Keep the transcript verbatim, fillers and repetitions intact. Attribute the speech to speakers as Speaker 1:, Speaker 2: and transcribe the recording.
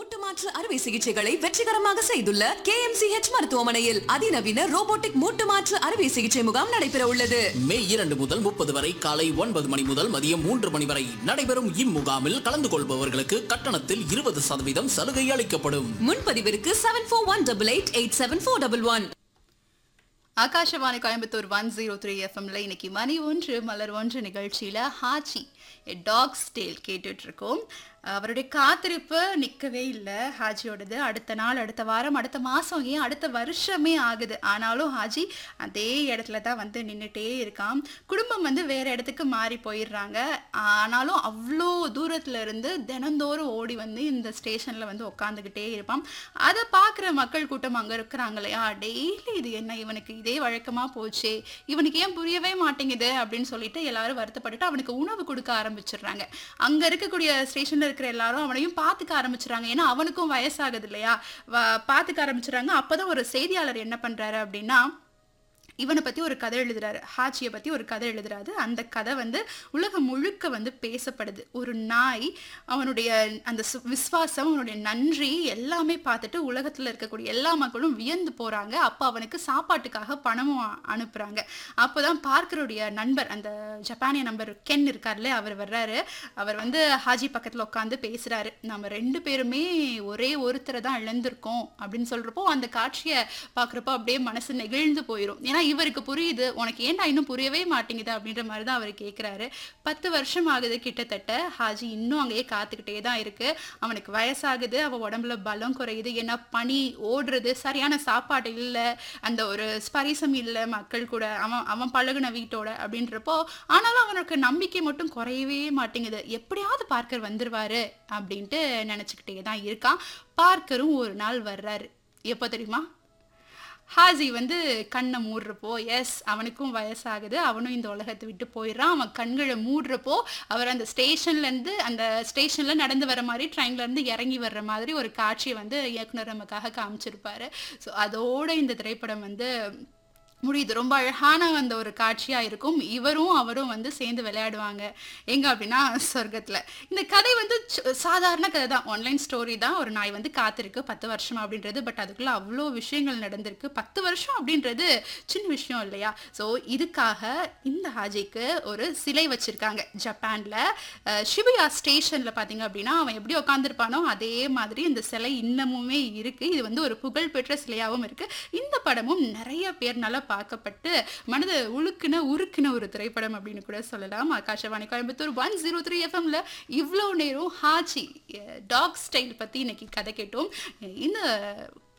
Speaker 1: மூட்டு மாற்று அறுவை சிகிச்சைகளை வெற்றிகரமாக செய்துள்ள கே எம் சி ஹெச் மருத்துவமனையில் அதிநவீன ரோபோட்டிக் மூட்டு மாற்று அறுவை சிகிச்சை முகாம் நடைபெற உள்ளது.
Speaker 2: மே இரண்டு முதல் முப்பது வரை காலை ஒன்பது மணி முதல் மதியம் மூன்று மணி வரை நடைபெறும் இம்முகாமில் கலந்து கொள்பவர்களுக்கு கட்டணத்தில் இருபது சதவீதம் சலுகை அளிக்கப்படும்.
Speaker 1: முன்பதிவிற்கு seven four one double eight eight seven four double one.
Speaker 3: Akashvani Coimbatore one zero three எஃப்எம்ல இன்னைக்கு மணி ஒன்று மலர் ஒன்று நிகழ்ச்சியில ஹாச்சி டாக்ஸ் டேல் கேட்டுட்டு இருக்கோம். அவருடைய காத்திருப்பு நிற்கவே இல்லை ஹாஜியோடது. அடுத்த நாள், அடுத்த வாரம், அடுத்த மாதம், ஏன் அடுத்த வருஷமே ஆகுது. ஆனாலும் ஹாஜி அதே இடத்துல தான் வந்து நின்றுட்டே இருக்கான். குடும்பம் வந்து வேறு இடத்துக்கு மாறி போயிடுறாங்க. ஆனாலும் அவ்வளோ தூரத்தில் இருந்து தினந்தோறும் ஓடி வந்து இந்த ஸ்டேஷனில் வந்து உட்காந்துக்கிட்டே இருப்பான். அதை பார்க்குற மக்கள் கூட்டம் அங்கே இருக்கிறாங்க இல்லையா, டெய்லி இது என்ன இவனுக்கு இதே வழக்கமாக போச்சு, இவனுக்கு ஏன் புரியவே மாட்டேங்குது அப்படின்னு சொல்லிட்டு எல்லாரும் வருத்தப்பட்டுட்டு அவனுக்கு உணவு கொடுக்க ஆரம்பிச்சிடுறாங்க. அங்கே இருக்கக்கூடிய ஸ்டேஷனில் இருக்கிற எல்லாரும் அவனையும் பார்த்துக்க ஆரம்பிச்சுறாங்க. ஏன்னா அவனுக்கும் வயசாகுது இல்லையா, பார்த்துக்க ஆரம்பிச்சுறாங்க. அப்போதான் ஒரு செய்தியாளர் என்ன பண்றாரு அப்படின்னா, இவனை பற்றி ஒரு கதை எழுதுறாரு, ஹாச்சியை பற்றி ஒரு கதை எழுதுறாரு. அந்த கதை வந்து உலகம் முழுக்க வந்து பேசப்படுது. ஒரு நாய் அவனுடைய அந்த விசுவாசம், அவனுடைய நன்றி எல்லாமே பார்த்துட்டு உலகத்தில் இருக்கக்கூடிய எல்லா மக்களும் வியந்து போகிறாங்க. அப்போ அவனுக்கு சாப்பாட்டுக்காக பணமும் அனுப்புகிறாங்க. அப்போ தான் பார்க்கருடைய நண்பர், அந்த ஜப்பானிய நண்பர் கென் இருக்கார்ல, அவர் வர்றாரு. அவர் வந்து ஹாஜி பக்கத்தில் உட்காந்து பேசுகிறாரு. நம்ம ரெண்டு பேருமே ஒரே ஒருத்தரை தான் இழந்திருக்கோம் அப்படின்னு சொல்கிறப்போ அந்த காட்சியை பார்க்குறப்போ அப்படியே மனசு நெகிழ்ந்து போயிடும். ஏன்னா இவருக்கு புரியுது, உனக்கு ஏன்டா இன்னும் புரியவே மாட்டேங்குது அப்படின்ற மாதிரி தான் அவர் கேட்குறாரு. பத்து வருஷம் ஆகுது கிட்டத்தட்ட. ஹாஜி இன்னும் அங்கேயே காத்துக்கிட்டே தான் இருக்கு. அவனுக்கு வயசாகுது, அவன் உடம்புல பலம் குறையுது. ஏன்னா பனி ஓடுறது, சரியான சாப்பாடு இல்லை, அந்த ஒரு ஸ்பரிசம் இல்லை மக்கள் கூட, அவன் அவன் பழகுன வீட்டோட அப்படின்றப்போ. ஆனாலும் அவனுக்கு நம்பிக்கை மட்டும் குறையவே மாட்டேங்குது. எப்படியாவது பார்க்கர் வந்துருவாரு அப்படின்ட்டு நினச்சிக்கிட்டே தான் இருக்கான். பார்க்கரும் ஒரு நாள் வர்றாரு. எப்போ தெரியுமா? ஹாஜி வந்து கண்ணை மூடுறப்போ, எஸ் அவனுக்கும் வயசாகுது, அவனும் இந்த உலகத்தை விட்டு போயிடுறான். அவன் கண்களை மூடுறப்போ அவர் அந்த ஸ்டேஷன்லேருந்து அந்த ஸ்டேஷனில் நடந்து வர மாதிரி ட்ரெயின்லேருந்து இறங்கி வர்ற மாதிரி ஒரு காட்சியை வந்து இயக்குனர் நமக்காக காமிச்சிருப்பாரு. ஸோ அதோட இந்த திரைப்படம் வந்து முடியுது. ரொம்ப அழகான அந்த ஒரு காட்சியாக இருக்கும். இவரும் அவரும் வந்து சேர்ந்து விளையாடுவாங்க எங்கே அப்படின்னா சொர்க்கத்தில். இந்த கதை வந்து சாதாரண கதை தான், ஆன்லைன் ஸ்டோரி தான். ஒரு நாய் வந்து காத்திருக்கு பத்து வருஷம் அப்படின்றது. பட் அதுக்குள்ளே அவ்வளோ விஷயங்கள் நடந்திருக்கு. பத்து வருஷம் அப்படின்றது சின்ன விஷயம் இல்லையா. ஸோ இதுக்காக இந்த ஹாஜிக்கு ஒரு சிலை வச்சுருக்காங்க ஜப்பானில். ஷிபுயா ஸ்டேஷனில் பார்த்தீங்க அப்படின்னா அவன் எப்படி உட்காந்துருப்பானோ அதே மாதிரி இந்த சிலை இன்னமுமே இருக்குது. இது வந்து ஒரு புகழ்பெற்ற சிலையாகவும் இருக்குது. இந்த படமும் நிறைய பேர் நல்லா பார்க்கப்பட்டு மனதை உழுக்குன உருக்குன ஒரு திரைப்படம் அப்படின்னு கூட சொல்லலாம். Akashvani Coimbatore one zero three எஃப்எம்ல இவ்வளோ நேரம் ஹாச்சி டாக் ஸ்டைல் பற்றி இன்னைக்கு கதை கேட்டோம். இந்த